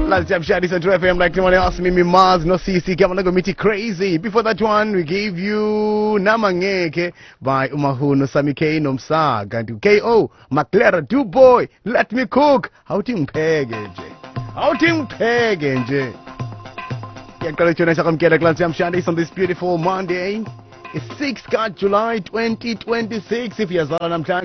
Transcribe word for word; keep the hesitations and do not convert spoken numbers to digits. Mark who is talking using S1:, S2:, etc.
S1: Last time Shadi Central F M, like someone asked me, me Mars, no C C, come on, go meet crazy. Before that one, we gave you Namangeke by Umahuno Samike Nomsa, and K O, Maclara, do boy, let me cook. How to peg, how to peg, on this beautiful Monday. It's sixth of July twenty twenty-six. If you're